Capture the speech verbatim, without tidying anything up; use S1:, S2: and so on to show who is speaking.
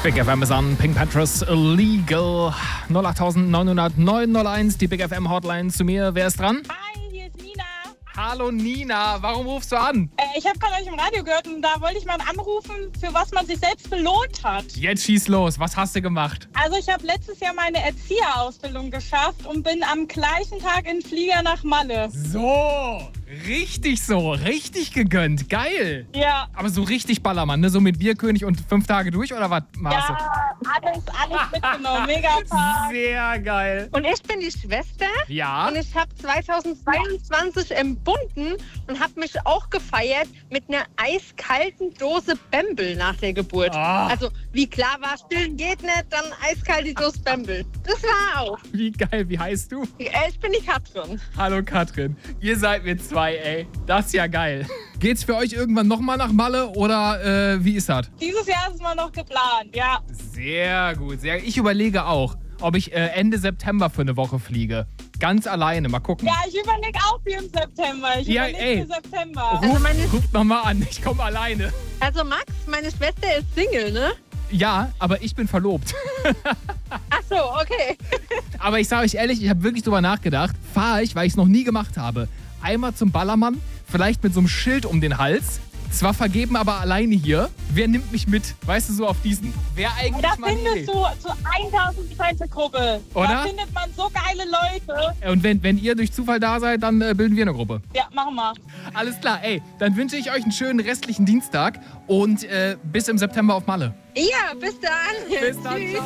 S1: Big F M ist an. Pink Panthers Illegal. null acht neun null null neun null eins, die Big F M Hotline zu mir. Wer ist dran?
S2: Hi, hier ist Nina.
S1: Hallo Nina, warum rufst du an?
S2: Äh, ich habe gerade euch im Radio gehört und da wollte ich mal anrufen, für was man sich selbst belohnt hat.
S1: Jetzt schieß los, was hast du gemacht?
S2: Also ich habe letztes Jahr meine Erzieherausbildung geschafft und bin am gleichen Tag in Flieger nach Malle.
S1: So, richtig so, richtig gegönnt, geil.
S2: Ja.
S1: Aber so richtig Ballermann, ne? So mit Bierkönig und fünf Tage durch oder was machst du?
S2: Ja, alles, alles mitgenommen. Mega Park.
S1: Sehr geil.
S3: Und ich bin die Schwester
S1: Ja?
S3: und ich habe zweitausendzweiundzwanzig empfunden und habe mich auch gefeiert mit einer eiskalten Dose Bembel nach der Geburt.
S1: Ah.
S3: Also wie klar war, stillen geht nicht, dann eiskalt die Dose Bembel. Das war auch.
S1: Wie geil, wie heißt du?
S3: Ich bin die Katrin.
S1: Hallo Katrin, ihr seid mit zwei, ey. Das ist ja geil. Geht's für euch irgendwann nochmal nach Malle oder äh, wie ist das?
S2: Dieses Jahr ist mal noch geplant, ja.
S1: Sehr gut, sehr. Ich überlege auch, ob ich äh, Ende September für eine Woche fliege. Ganz alleine, mal gucken.
S2: Ja, ich überlege auch für im September. Ich
S1: Ja,
S2: überlege
S1: ey.
S2: für September.
S1: Ruf,
S3: Also meine-
S1: ruf nochmal an, ich komme alleine.
S3: Also Max, meine Schwester ist Single, ne?
S1: Ja, aber ich bin verlobt.
S3: Ach so, okay.
S1: Aber ich sage euch ehrlich, ich habe wirklich drüber nachgedacht. Fahre ich, weil ich es noch nie gemacht habe. Einmal zum Ballermann, vielleicht mit so einem Schild um den Hals. Zwar vergeben, aber alleine hier. Wer nimmt mich mit? Weißt du, so auf diesen. Wer eigentlich
S2: Da
S1: mal
S2: findest du zu tausend Prozent eine Gruppe.
S1: Oder?
S2: Da findet man so geile Leute.
S1: Und wenn, wenn ihr durch Zufall da seid, dann äh, bilden wir eine Gruppe.
S2: Ja, machen wir.
S1: Alles klar, ey, dann wünsche ich euch einen schönen restlichen Dienstag und äh, bis im September auf Malle.
S3: Ja, bis dann.
S1: Bis dann,
S3: Tschüss.
S1: ciao.